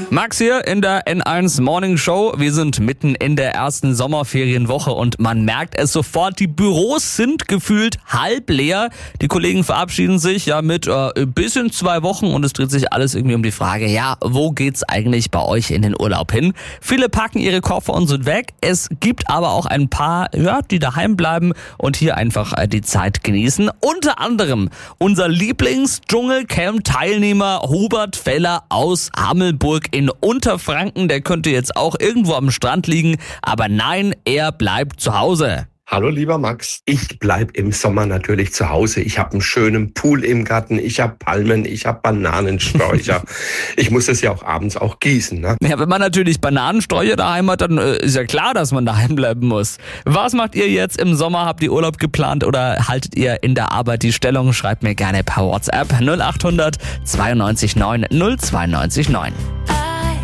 Max hier in der N1 Morning Show. Wir sind mitten in der ersten Sommerferienwoche und man merkt es sofort, die Büros sind gefühlt halb leer. Die Kollegen verabschieden sich ja mit bis in 2 Wochen und es dreht sich alles irgendwie um die Frage, ja, wo geht's eigentlich bei euch in den Urlaub hin? Viele packen ihre Koffer und sind weg. Es gibt aber auch ein paar, ja, die daheim bleiben und hier einfach die Zeit genießen. Unter anderem unser Lieblings-Dschungelcamp-Teilnehmer Hubert Feller aus Hammelburg in Unterfranken. Der könnte jetzt auch irgendwo am Strand liegen, aber nein, er bleibt zu Hause. Hallo lieber Max, ich bleib im Sommer natürlich zu Hause. Ich habe einen schönen Pool im Garten, ich habe Palmen, ich habe Bananensträucher. Ich muss das ja auch abends auch gießen, ne? Ja, wenn man natürlich Bananensträucher daheim hat, dann ist ja klar, dass man daheim bleiben muss. Was macht ihr jetzt im Sommer? Habt ihr Urlaub geplant oder haltet ihr in der Arbeit die Stellung? Schreibt mir gerne per WhatsApp 0800 92 9 092 9.